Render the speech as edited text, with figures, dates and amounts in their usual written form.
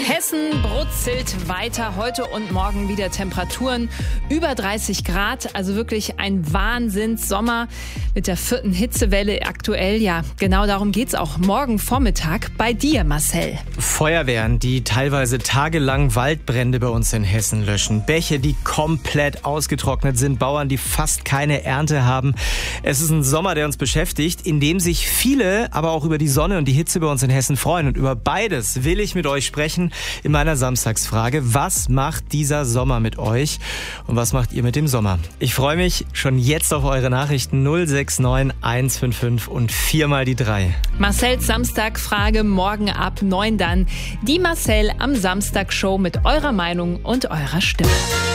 Hessen brutzelt weiter. Heute und morgen wieder Temperaturen über 30 Grad. Also wirklich ein Wahnsinns-Sommer mit der 4. Hitzewelle aktuell. Ja, genau darum geht's auch morgen Vormittag bei dir, Marcel. Feuerwehren, die teilweise tagelang Waldbrände bei uns in Hessen löschen. Bäche, die komplett ausgetrocknet sind. Bauern, die fast keine Ernte haben. Es ist ein Sommer, der uns beschäftigt, in dem sich viele aber auch über die Sonne und die Hitze bei uns in Hessen freuen. Und über beides will ich mit euch sprechen in meiner Samstagsfrage. Was macht dieser Sommer mit euch und was macht ihr mit dem Sommer? Ich freue mich schon jetzt auf eure Nachrichten 069 155 und 4 mal die 3. Marcells Samstagfrage morgen ab 9 dann. Die Marcel am Samstag Show mit eurer Meinung und eurer Stimme.